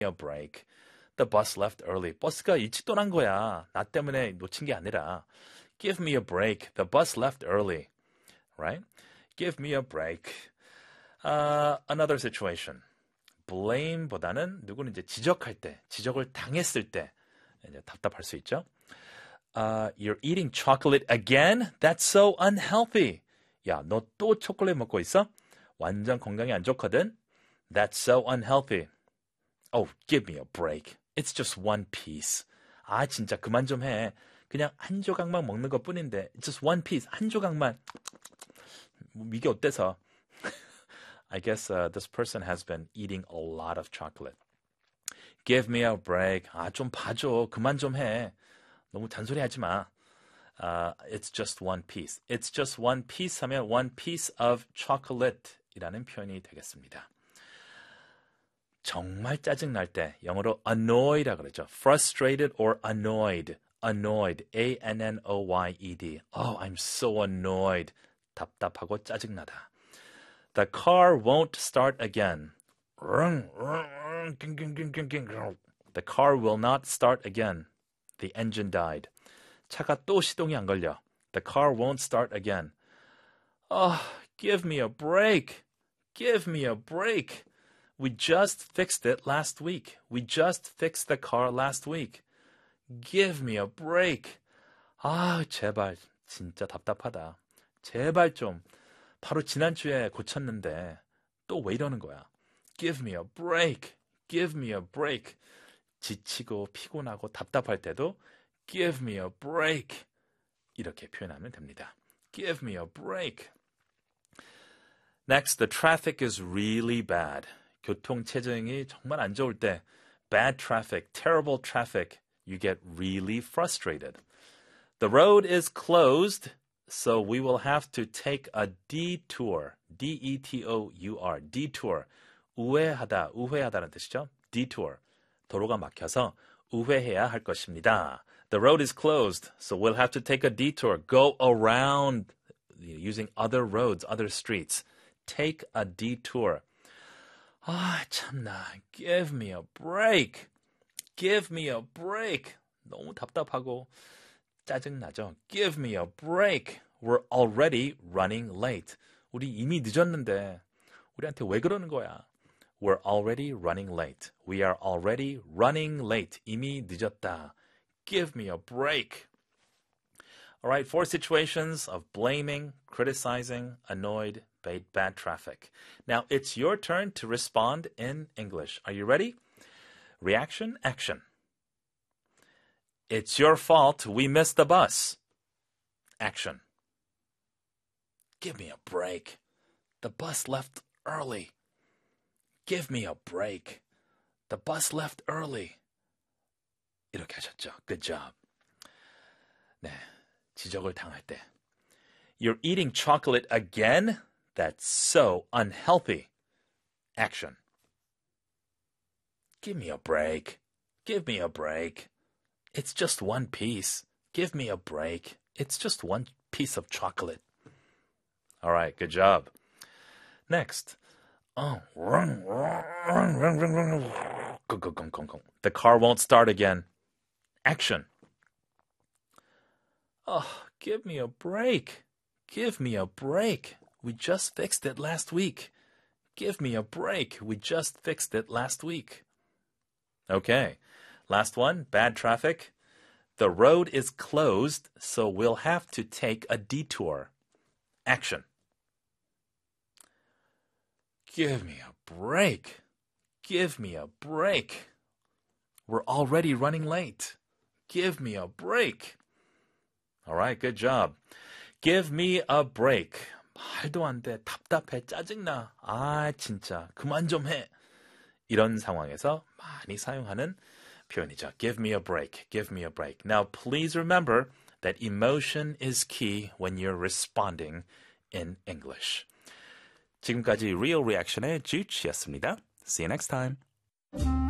a break. The bus left early. 버스가 일찍 떠난 거야. 나 때문에 놓친 게 아니라. Give me a break. The bus left early. Right? Give me a break. Another situation. blame보다는 누구는 이제 지적할 때, 지적을 당했을 때 이제 답답할 수 있죠. You're eating chocolate again? That's so unhealthy. 야, 너 또 초콜릿 먹고 있어? 완전 건강에 안 좋거든. That's so unhealthy. Oh, give me a break. It's just one piece. 아, 진짜 그만 좀 해. 그냥 한 조각만 먹는 것뿐인데. Just one piece. 한 조각만. 이게 어때서? I guess this person has been eating a lot of chocolate. Give me a break. 아, 좀 봐줘. 그만 좀 해. 너무 잔소리 하지 마. It's just one piece. It's just one piece 하면 one piece of chocolate 이라는 표현이 되겠습니다. 정말 짜증날 때 영어로 annoyed라고 그러죠. Frustrated or annoyed. Annoyed. A-N-N-O-Y-E-D. Oh, I'm so annoyed. 답답하고 짜증나다. The car won't start again. The car will not start again. The engine died. 차가 또 시동이 안 걸려. The car won't start again. Oh, give me a break. Give me a break. We just fixed it last week. We just fixed the car last week. Give me a break. 아, 제발. 진짜 답답하다. 제발 좀. 바로 지난주에 고쳤는데 또 왜 이러는 거야? Give me a break. Give me a break. 지치고 피곤하고 답답할 때도 Give me a break. 이렇게 표현하면 됩니다. Give me a break. Next, the traffic is really bad. 교통 체증이 정말 안 좋을 때 bad traffic, terrible traffic, you get really frustrated. The road is closed, so we will have to take a detour. D-E-T-O-U-R, detour. 우회하다는 뜻이죠. detour. 도로가 막혀서 우회해야 할 것입니다. The road is closed, so we'll have to take a detour. Go around using other roads, other streets. Take a detour. 아, 참나. Give me a break. Give me a break. 너무 답답하고 짜증나죠? Give me a break. We're already running late. 우리 이미 늦었는데 우리한테 왜 그러는 거야? We're already running late. We are already running late. 이미 늦었다. Give me a break. All right, 4 situations of blaming, criticizing, annoyed, bad traffic. Now, it's your turn to respond in English. Are you ready? Reaction, action. It's your fault we missed the bus. Action. Give me a break. The bus left early. Give me a break. The bus left early. 이렇게 하셨죠. Good job. 네, 지적을 당할 때. You're eating chocolate again? That's so unhealthy. Action. Give me a break. Give me a break. It's just one piece. Give me a break. It's just one piece of chocolate. All right, good job. Next. Oh. The car won't start again. Action. Oh, give me a break. Give me a break. We just fixed it last week. Give me a break. We just fixed it last week. Okay. Last one, bad traffic. The road is closed, so we'll have to take a detour. Action. Give me a break. Give me a break. We're already running late. Give me a break. All right, good job. Give me a break. 말도 안 돼. 답답해. 짜증나. 아, 진짜. 그만 좀 해. 이런 상황에서 많이 사용하는 표현이죠. Give me a break. Give me a break. Now, please remember that emotion is key when you're responding in English. 지금까지 Real Reaction의 Juche였습니다. See you next time.